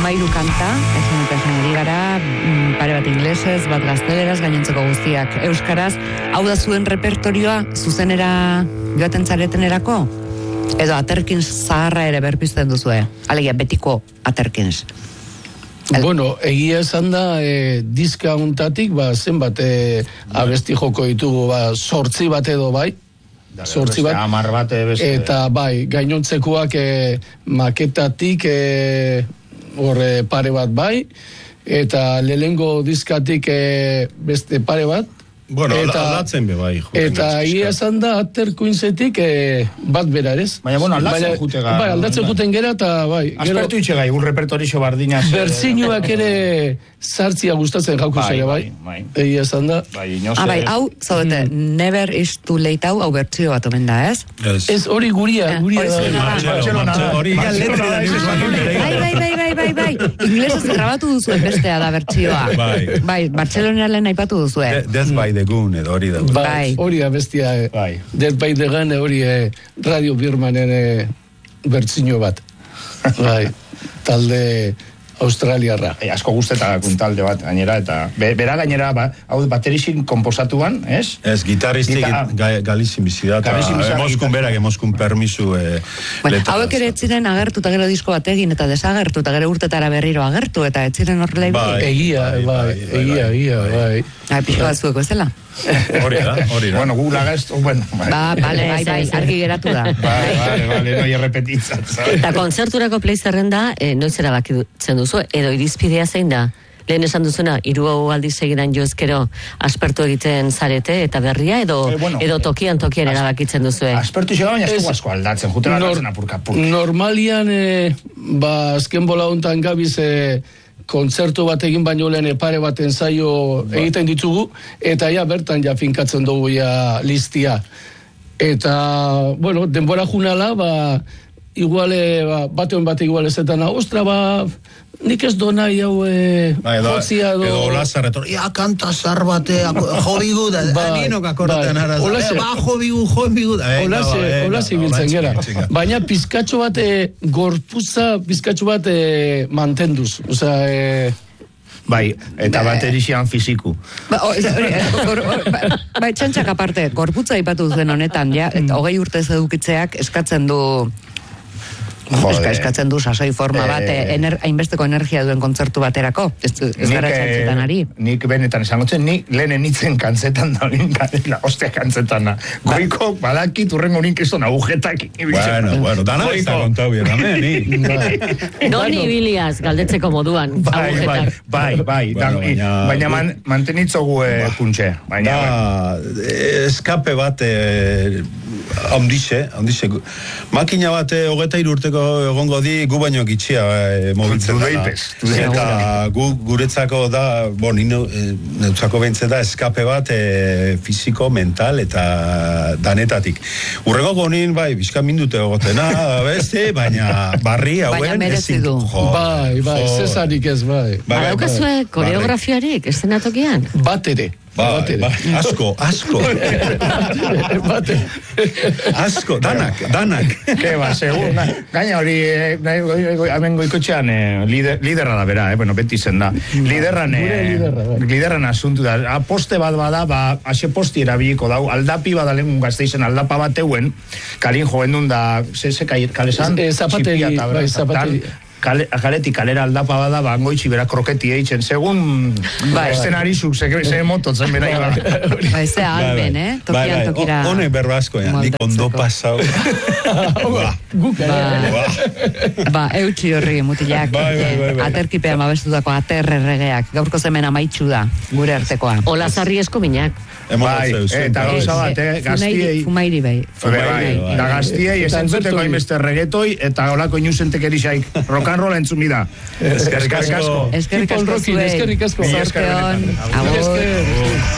13 kanta, esan eta esan gara, pare bat inglesez, bat gazteleraz, gainontzeko guztiak euskaraz. Hau da zuen repertorioa, zuzenera joaten zaretenerako? Edo Aterkins zaharra ere berpizten duzue? Alegia, betiko Aterkins. Bueno, egia esan da, diska untatik, zenbat abesti joko ditugu, 8 bat edo bai. 8 bat. 10 bat beste. Eta bai, gainontzekoak maketatik pare bat bai, eta lehengo diskatik beste pare bat. Bueno, aldatzen be bai. Eta egia esan da, Aterkinsetik bat bera ez. Baina, bueno, aldatzen jute gara. Bai, aldatzen juten gera, eta bai. Aspertu itxe gai, un repertorixo bardinaz. Bertzinuak ere sartzia gustatzen jauko zere, bai. Egia esan da. Bai, hau, zaudete, Never is too late hau bertzio bat omen da, ez? Ez hori guria da. Hori letri da bai. Inglesez grabatu duzuen bestea da bertzioa. Bai, Bartzelonera lehen aipatu duzue. Death by the Gun, edo hori da. Bai, hori da bestia. Death by the Gun, hori Radio Birmanen bertzino bat. Bai, talde australiarra. Asko guztetakun talde bat gainera, eta bera gainera, hau baterixin komposatuan, ez? Ez, gitarristik galizin bizidata. Moskun berak, Moskun permisu letra. Hauek ere etziren agertu eta gero disko bat egin eta desagertu eta gero urtetara berriro agertu eta etziren horrela egia. Pixo bat zueko, ez dela? Hori da. Bueno, gu lagaz, bueno. Bai, argi geratu da. Vale, noi errepetitzen. Eta kontzerturako pleizerrenda, noiz erabakitzen duzu, edo irizpidea zein da? Lehen esan duzuna, 3 aldiz segidan joezkero aspertu egiten zarete eta berria, edo tokian erabakitzen duzue? Aspertu xega, baina ez asko aldatzen, juten aldatzen apurka-apurka. Normalian, azken bola hontan gabiz, kontzertu bat egin baino lehen pare bat ensaio egiten ditugu, eta bertan finkatzen dugu listia. Eta, bueno, denbora junala, igual, batean bat igual ezetan, ostra, nik ez do nahi hau jotzia do... Edo Lazar retor, kanta zar bate, jo bigu da, ninok akordaten ara, jo bigu da. Hola zibiltzen gera. Baina pizkatxo bat, gorputza pizkatxo bat mantenduz. Bai, eta baterixian fiziku. Bai, txantxak aparte, gorputza ipatu duen honetan, 20 urtez edukitzeak eskatzen du... Eskatzen du sasoi forma bat, hainbesteko energia duen kontzertu baterako. Ez gara txantzetan ari. Nik benetan esan gotzen, nik lehen enitzen kantzetan da, ostia kantzetan da. Goiko, badakit, urrengo nik ez duen agujetak. Bueno, dana ez da kontau bien, Doni biliaz, galdetzeko moduan, agujetak. Bai, baina mantenitzogu kuntxe. Eskape bat, handixe, makina bat 23 urteko egongo di gu baino gitxia mobiltzen dana. Eta guretzako da, neutzako behintzen da, eskape bat fisiko, mental eta danetatik. Urrego gonin, bizka mindute egotena, beste, baina barri hauen... Baina merezi du. Bai, zesarik ez, bai. Badaukazue koreografiarik, estenatokian? Bat ere. Asko. Asko, danak. Keba, segun. Gaina hori, hemen goikotxean liderra da bera, beti zen da. Liderran asuntu da. Poste bat bada, ase posti erabiliko dau, aldapi badalen gazteizen aldapa bateuen, kalin joen duen da, kalesan? Zapateri. Kaletik kalera aldapa bada, angoitzi bera kroketi eitzen, segun estenari zuk, ze mototzen bera iba. Ze alben, tokian tokira. Honek berba asko, nik ondo pasau. Guk, eutxi horri mutilak. Aterkipea mabestutako aterregeak. Gaurko zemen amaitxu da, gure artekoa. Ola zarri esko minak. Eta gauza bat, gaztiei... Fumairi bai. Da gaztiei esentzuteko hainbeste regetoi, eta olako inusentek erisaik rock'n'roll entzumida. Eskerrik asko. Eskerrik asko. Eskerrik asko. Zorteon.